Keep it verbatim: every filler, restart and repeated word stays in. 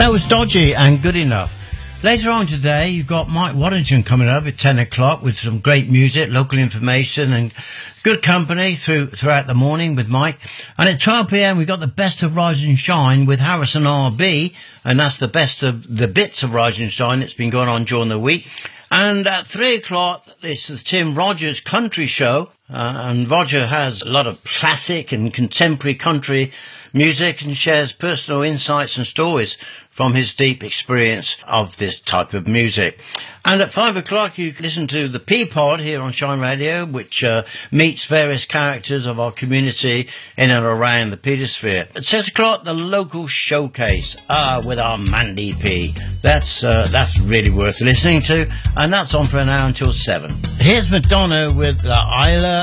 That was Dodgy and Good Enough. Later on today, you've got Mike Waddington coming up at ten o'clock with some great music, local information and good company through throughout the morning with Mike. And at twelve p.m, we've got the best of Rise and Shine with Harrison R B, and that's the best of the bits of Rise and Shine that's been going on during the week. And at three o'clock, this is Tim Rogers' Country Show. Uh, and Roger has a lot of classic and contemporary country music and shares personal insights and stories from his deep experience of this type of music. And at five o'clock, you can listen to the P-Pod here on Shine Radio, which uh, meets various characters of our community in and around the Petersphere. At six o'clock, the local showcase uh, with our Mandy P. That's, uh, that's really worth listening to, and that's on for an hour until seven. Here's Madonna with uh, Isla